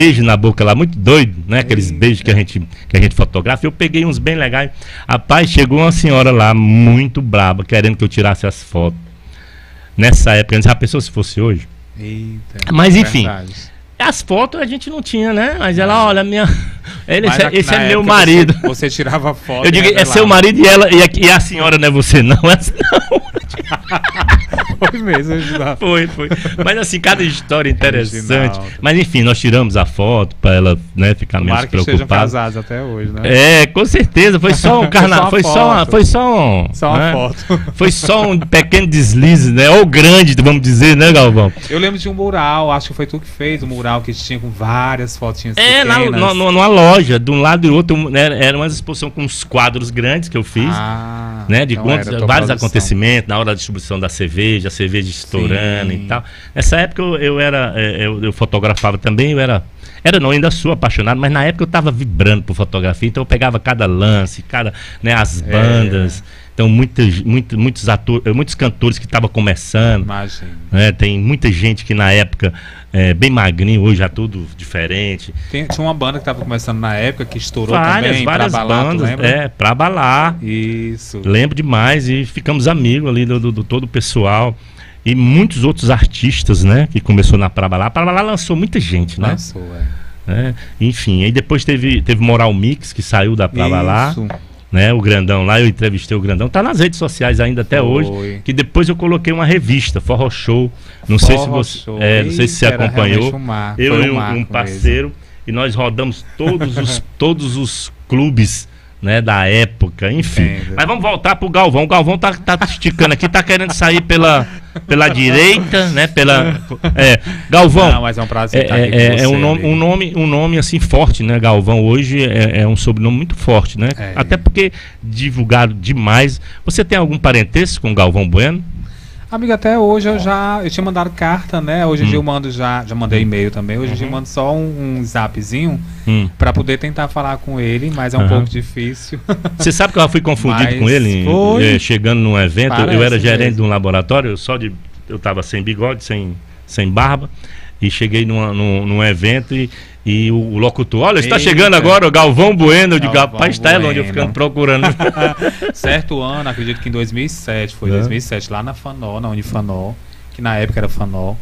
beijo na boca lá, muito doido, né? Aqueles beijos que a gente fotografa. Eu peguei uns bem legais. Rapaz, chegou uma senhora lá, muito braba, querendo que eu tirasse as fotos. Nessa época, já pensou se fosse hoje? Eita, mas enfim, verdade. as fotos a gente não tinha, né? Mas ela, olha, esse é meu época marido. Você tirava foto. Eu digo, é seu marido e a senhora não é você, não. Essa não. Foi mesmo, Reginaldo. Foi. Mas assim, cada história interessante. Reginaldo. Mas enfim, nós tiramos a foto para ela, né, ficar menos Tomara que estejam preocupada. casados até hoje, né? É, com certeza. Foi só um carnaval. Foi só uma né? foto. Foi só um pequeno deslize, né? Ou grande, vamos dizer, né, Galvão? Eu lembro de um mural, acho que foi tu que fez, um mural que tinha com várias fotinhas pequenas. Numa loja, de um lado e do outro, né, era uma exposição com uns quadros grandes que eu fiz, né, de então vários acontecimentos, na hora da distribuição da cerveja, a cerveja estourando e tal. Nessa época eu fotografava também, não, ainda sou apaixonado, mas na época eu estava vibrando por fotografia, então eu pegava cada lance, né, as bandas. Então muitos cantores que estavam começando. Imagina. Né, tem muita gente que na época bem magrinho, hoje já tudo diferente. Tinha uma banda que estava começando na época que estourou várias bandas, pra balar. Isso. Lembro demais e ficamos amigos ali do todo o pessoal. E muitos outros artistas, né, que começou na Pra Balar. Pra Balar lançou muita gente, né? Lançou, enfim, aí depois teve Moral Mix, que saiu da Pra Balar. Né, o Grandão lá, eu entrevistei o Grandão, tá nas redes sociais ainda até hoje, que depois eu coloquei uma revista, Forró Show, não sei se você acompanhou, eu e um parceiro mesmo. E nós rodamos todos os clubes, né, da época, enfim. Entendo. Mas vamos voltar pro Galvão. O Galvão tá esticando aqui, tá querendo sair pela direita, né, Galvão. Não, mas é um prazer estar aqui com você, um nome assim forte, né, Galvão. Hoje é um sobrenome muito forte, né? Até porque divulgado demais. Você tem algum parentesco com o Galvão Bueno? Amigo, até hoje eu tinha mandado carta, né? Hoje em dia eu mando já mandei e-mail também. Hoje em dia eu mando só um zapzinho pra poder tentar falar com ele, mas é um pouco difícil. Você sabe que eu fui confundido com ele chegando num evento. Eu era gerente de um laboratório, eu tava sem bigode, sem barba, e cheguei num evento e o locutor, olha, está chegando agora o Galvão Bueno. Eu digo, rapaz, está onde eu ficando procurando. Certo ano, acredito que em 2007, 2007, lá na Fanol, na Unifanol, que na época era Fanol,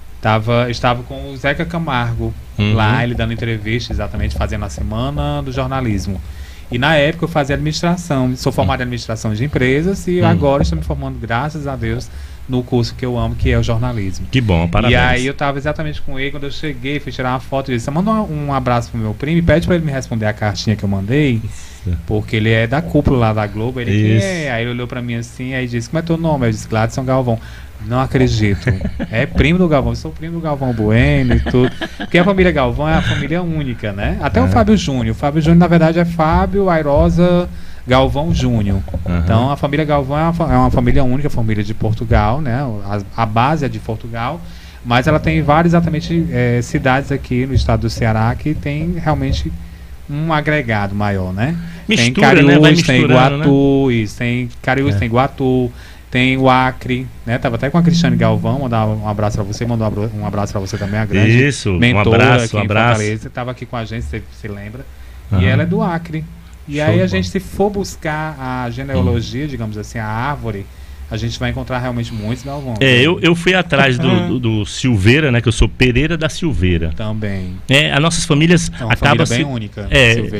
estava com o Zeca Camargo, lá ele dando entrevista, exatamente fazendo a Semana do Jornalismo. E na época eu fazia administração, sou formado em administração de empresas e agora estou me formando, graças a Deus, no curso que eu amo, que é o jornalismo. Que bom, parabéns. E aí eu tava exatamente com ele, quando eu cheguei, fui tirar uma foto e disse, manda um abraço pro meu primo e pede pra ele me responder a cartinha que eu mandei, porque ele é da cúpula lá da Globo, ele aí ele olhou pra mim assim, aí disse, como é teu nome? Eu disse, Gladson Galvão. Não acredito. É primo do Galvão, eu sou primo do Galvão Bueno e tudo. Porque a família Galvão é a família única, né? Até o Fábio Júnior. O Fábio Júnior, na verdade, é Fábio Airosa Galvão Júnior. Então a família Galvão é uma família única, família de Portugal, né? A base é de Portugal, mas ela tem várias cidades aqui no estado do Ceará que tem realmente um agregado maior, né? Mistura, tem Cariús, né? tem Iguatu, tem Cariús, tem Iguatu, tem o Acre, né? Tava até com a Cristiane Galvão, mandar um abraço para você, mandou um abraço para você também, a grande mentora aqui em Fortaleza, tava aqui com a gente, você se lembra? E ela é do Acre. E aí a gente, se for buscar a genealogia, digamos assim, a árvore, a gente vai encontrar realmente muitos Galvão. Eu fui atrás do Silveira, né? Que eu sou Pereira da Silveira. Também. As nossas famílias acabam bem única.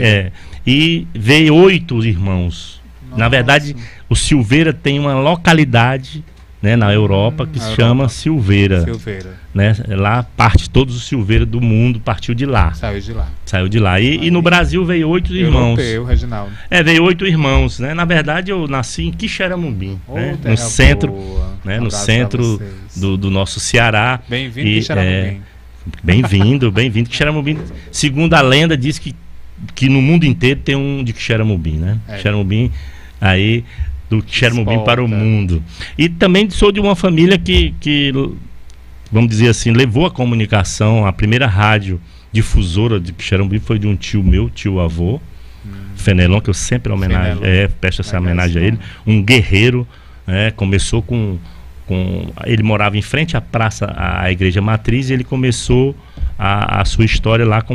E veio 8 irmãos. Nossa. Na verdade, o Silveira tem uma localidade, né, na Europa que se chama Silveira. Né? Lá parte todos os Silveira do mundo partiu de lá. Saiu de lá. E no Brasil veio 8 irmãos. Reginaldo. Veio 8 irmãos, né? Na verdade eu nasci em Quixeramobim, né? No centro, né? No centro do nosso Ceará. Bem-vindo, Quixeramobim. Bem-vindo. Quixeramobim, segundo a lenda, diz que no mundo inteiro tem um de Quixeramobim, né? Quixeramobim, aí do Quixeramobim para o mundo. E também sou de uma família que vamos dizer assim, levou a comunicação. A primeira rádio difusora de Quixeramobim foi de um tio meu, tio-avô, Fenelon, que eu sempre presto essa homenagem a ele. Um guerreiro, começou com ele morava em frente à praça, à igreja matriz, e ele começou a sua história lá com